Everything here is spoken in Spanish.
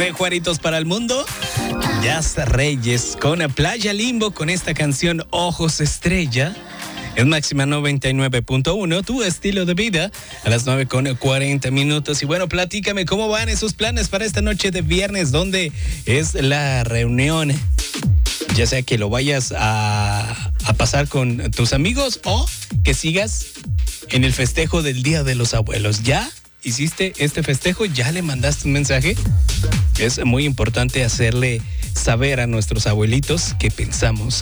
de Juaritos para el Mundo. Jazz Reyes con Playa Limbo con esta canción Ojos Estrella. Es Máxima 99.1, tu estilo de vida, a las 9:40. Y bueno, platícame cómo van esos planes para esta noche de viernes, ¿dónde es la reunión? Ya sea que lo vayas a pasar con tus amigos o que sigas en el festejo del Día de los Abuelos. ¿Ya hiciste este festejo? ¿Ya le mandaste un mensaje? Es muy importante hacerle saber a nuestros abuelitos que pensamos